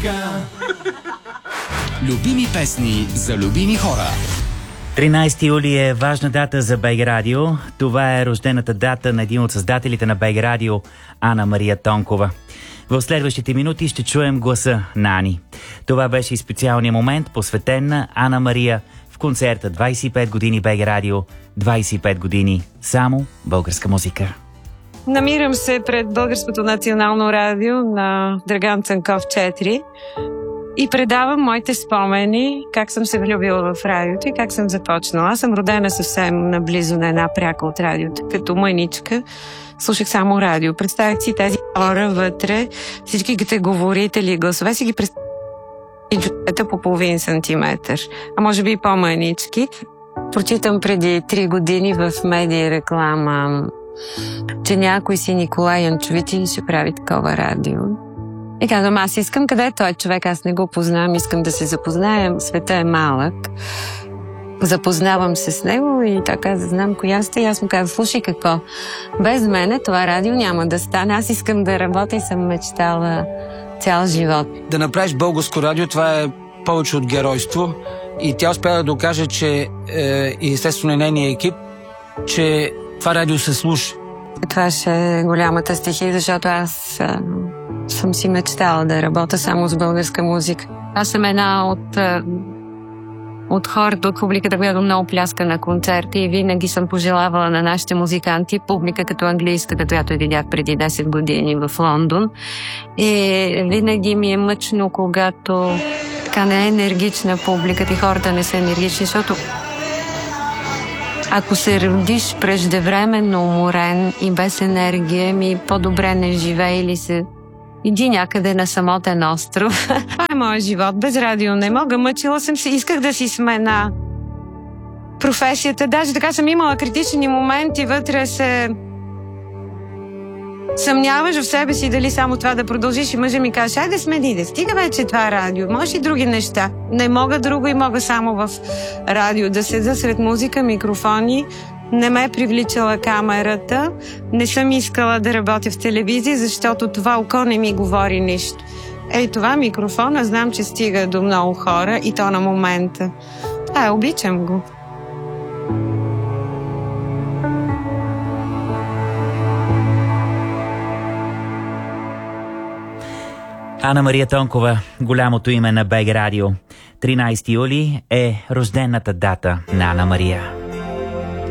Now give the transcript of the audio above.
Любими песни за любими хора. 13 юли е важна дата за БГ Радио. Това е рождената дата на един от създателите на БГ Радио, Ана Мария Тонкова. В следващите минути ще чуем гласа на Ани. Това беше и специалният момент, посветен на Ана Мария в концерта 25 години БГ Радио, 25 години само българска музика. Намирам се пред Българското национално радио на Драган Цанков 4 и предавам моите спомени, как съм се влюбила в радиото и как съм започнала. Аз съм родена съвсем наблизо на една пряка от радиото. Като мъничка слушах само радио. Представях си тези хора вътре, всичките говорители и гласове си ги представях и джуета по половин сантиметър, а може би и по-мънички. Прочитам преди 3 години в медия реклама, че някой си Николай Янчович ще прави такова радио. И казвам, аз искам, къде е той човек, аз не го познавам, искам да се запознаем, света е малък. Запознавам се с него и той каза, знам коя сте, и аз му казвам, слушай какво, без мене това радио няма да стане, аз искам да работя и съм мечтала цял живот. Да направиш българско радио, това е повече от геройство и тя успя да докаже, че и естествено нейния екип, че това радио се слуша. Това ще е голямата стихия, защото аз съм си мечтала да работя само с българска музика. Аз съм една от хората, от публиката, която много пляска на концерти и винаги съм пожелавала на нашите музиканти, публика като английската, която видях преди 10 години в Лондон. И винаги ми е мъчно, когато така не е енергична публиката и хората не са енергични, защото ако се родиш преждевременно уморен и без енергия, по-добре не живее или се иди някъде на самотен остров. Това е моят живот. Без радио не мога. Мъчила съм се. Исках да си смена професията. Даже така съм имала критични моменти. Вътре се съмняваш в себе си дали само това да продължиш. И мъжа ми каже, айде смени, да стига вече това радио. Може и други неща. Не мога друго и мога само в радио. Да седа сред музика, микрофони. Не ме е привличала камерата. Не съм искала да работя в телевизия, защото това око не ми говори нищо. Ей, това микрофона, знам, че стига до много хора и то на момента. Обичам го. Ана Мария Тонкова, голямото име на БГ Радио. 13 юли е рождената дата на Ана Мария.